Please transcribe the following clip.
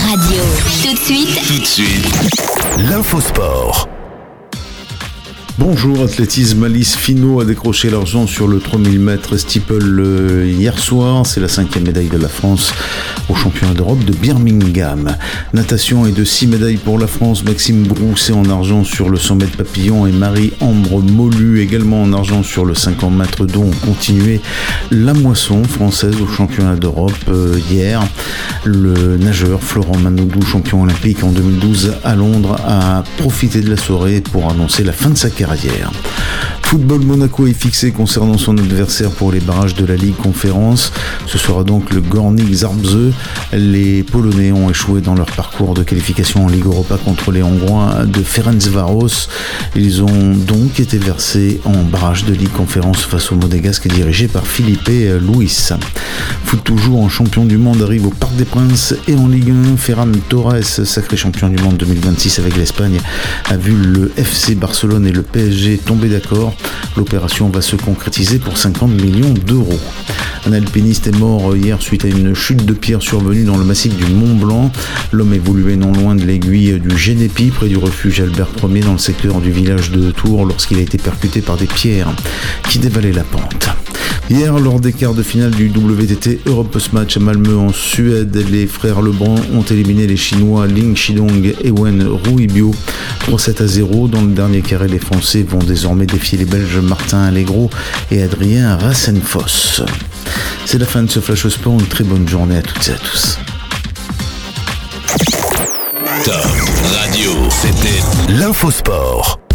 Radio. Tout de suite, l'infosport. Bonjour, athlétisme. Alice Finot a décroché l'argent sur le 3000 mètres steeple hier soir. C'est la 5e médaille de la France au championnat d'Europe de Birmingham. Natation et de 6 médailles pour la France. Maxime Brousset en argent sur le 100 mètres papillon et Marie-Ambre Molu également en argent sur le 50 mètres dont ont continué la moisson française au championnat d'Europe hier. Le nageur Florent Manodou, champion olympique en 2012 à Londres, a profité de la soirée pour annoncer la fin de sa carrière. Football, Monaco est fixé concernant son adversaire pour les barrages de la Ligue Conférence. Ce sera donc le Górnik Zabrze. Les Polonais ont échoué dans leur parcours de qualification en Ligue Europa contre les Hongrois de Ferencváros. Ils ont donc été versés en barrage de Ligue Conférence face au Monégasque dirigé par Filipe Luis. Foot toujours, en champion du monde arrive au Parc des Princes et en Ligue 1, Ferran Torres, sacré champion du monde 2026 avec l'Espagne, a vu le FC Barcelone et le PSG tomber d'accord. L'opération va se concrétiser pour 50 millions d'euros. Un alpiniste est mort hier suite à une chute de pierre survenue dans le massif du Mont Blanc. L'homme évoluait non loin de l'aiguille du Génépi, près du refuge Albert Ier dans le secteur du village de Tours, lorsqu'il a été percuté par des pierres qui dévalaient la pente. Hier, lors des quarts de finale du WTT Europe Match à Malmö en Suède, les frères Lebrun ont éliminé les Chinois Ling Shidong et Wen Ruibio 3-7-0. Dans le dernier carré, les Français vont désormais défier les Belges Martin Allegro et Adrien Rassenfoss. C'est la fin de ce Flash au Sport. Une très bonne journée à toutes et à tous. Top Radio, c'était l'infosport.